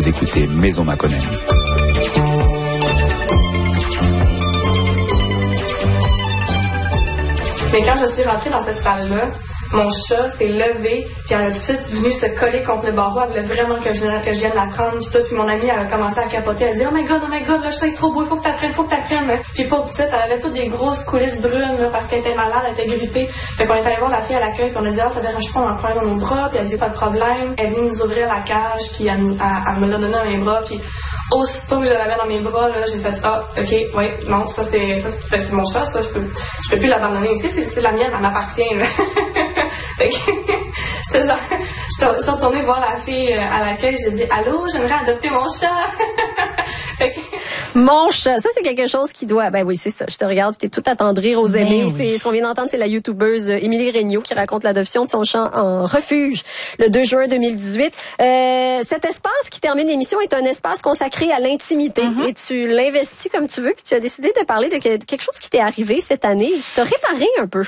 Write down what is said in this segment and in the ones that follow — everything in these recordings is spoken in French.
Vous écoutez Maison Makonnen. Mais quand je suis rentrée dans cette salle-là, mon chat s'est levé, puis elle a tout de suite venu se coller contre le barreau. Elle voulait vraiment que je vienne la prendre, puis tout. Puis mon amie, elle a commencé à capoter. Elle a dit oh my god, le chat est trop beau, il faut que t'apprennes. Puis pauvre petite, elle avait toutes des grosses coulisses brunes, là, parce qu'elle était malade, elle était grippée. Fait qu'on est allé voir la fille à l'accueil, puis on a dit ça dérange pas, on en prend un dans nos bras. Puis elle dit pas de problème. Elle est venue nous ouvrir la cage, puis elle me l'a donné dans mes bras, puis aussitôt que je l'avais dans mes bras, là, j'ai fait ok, ouais, non, ça c'est mon chat, ça je peux plus l'abandonner ici, c'est la mienne, elle m'appartient. Là. Fait que je suis retournée voir la fille à l'accueil, j'ai dit allô, j'aimerais adopter mon chat. Fait que mon chat, ça c'est quelque chose qui doit, ben oui c'est ça, je te regarde, t'es tout attendrir aux aimés. Oui. C'est ce qu'on vient d'entendre, c'est la youtubeuse Émilie Regnault qui raconte l'adoption de son chat en refuge le 2 juin 2018. Cet espace qui termine l'émission est un espace consacré à l'intimité et tu l'investis comme tu veux, puis tu as décidé de parler de quelque chose qui t'est arrivé cette année et qui t'a réparé un peu.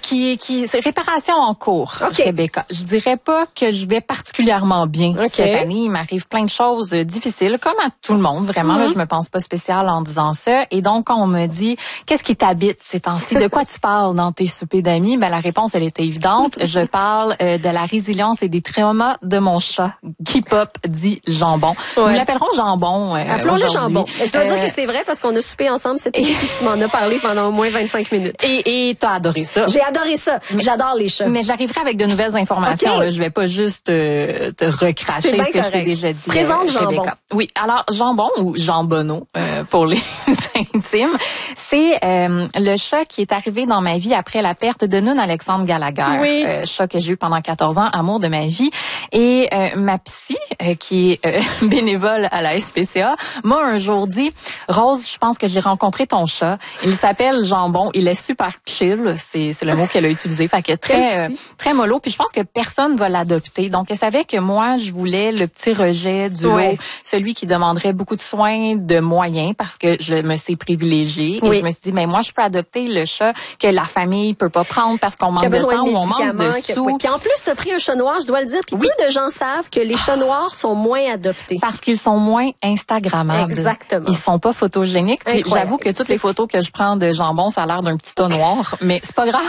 C'est réparation en cours, Rebecca. Je dirais pas que je vais particulièrement bien cette année. Il m'arrive plein de choses difficiles, comme à tout le monde, vraiment. Là, je me pense pas spéciale en disant ça. Et donc, quand on me dit, qu'est-ce qui t'habite ces temps-ci? De quoi tu parles dans tes soupers d'amis? Ben, la réponse, elle était évidente. Je parle de la résilience et des traumas de mon chat, qui pop dit Jambon. Nous l'appellerons Jambon. Appelons-le Jambon. Je dois dire que c'est vrai parce qu'on a soupé ensemble cette nuit et tu m'en as parlé pendant au moins 25 minutes. Et t'as adoré ça. J'ai adoré ça. J'adore les chats. Mais j'arriverai avec de nouvelles informations. Là. Je vais pas juste te recracher ce que je t'ai déjà dit. Présente Jambon. Oui. Alors, Jambon ou Jambonneau, pour les intimes, c'est le chat qui est arrivé dans ma vie après la perte de Noun Alexandre Gallagher. Chat que j'ai eu pendant 14 ans, amour de ma vie. Et ma psy, qui est bénévole à la SPCA, m'a un jour dit, Rose, je pense que j'ai rencontré ton chat. Il s'appelle Jambon. Il est super chill. C'est le mot qu'elle a utilisé. Fait que très mollo. Puis je pense que personne va l'adopter. Donc elle savait que moi, je voulais le petit rejet du lot, celui qui demanderait beaucoup de soins, de moyens, parce que je me sais privilégiée. Et je me suis dit, mais moi, je peux adopter le chat que la famille peut pas prendre parce qu'on manque de temps ou on manque de sous. Puis en plus, t'as pris un chat noir, je dois le dire. Puis peu de gens savent que les chats noirs sont moins adoptés. Parce qu'ils sont moins instagrammables. Exactement. Ils sont pas photogéniques. Puis j'avoue que toutes les photos que je prends de Jambon, ça a l'air d'un petit tas noir. Mais c'est pas grave.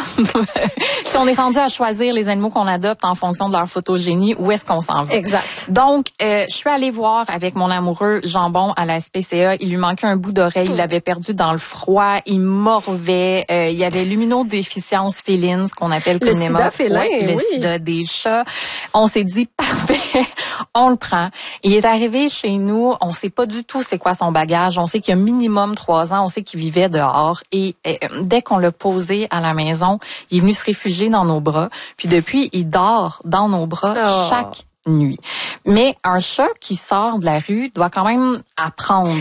Si on est rendu à choisir les animaux qu'on adopte en fonction de leur photogénie, où est-ce qu'on s'en va? Exact. Donc, je suis allée voir avec mon amoureux Jambon à la SPCA. Il lui manquait un bout d'oreille. Il l'avait perdu dans le froid. Il morvait. Il y avait l'immunodéficience féline, ce qu'on appelle le sida félin, le sida des chats. On s'est dit, parfait, on le prend. Il est arrivé chez nous. On sait pas du tout c'est quoi son bagage. On sait qu'il y a minimum 3 ans. On sait qu'il vivait dehors. Et dès qu'on l'a posé à la maison, il est venu se réfugier dans nos bras. Puis depuis, il dort dans nos bras chaque nuit. Mais un chat qui sort de la rue doit quand même apprendre